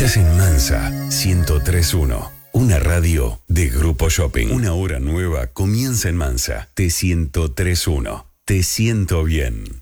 Estás en Mansa 103.1, una radio de Grupo Shopping. Una hora nueva comienza en Mansa. T 103.1. Te siento bien.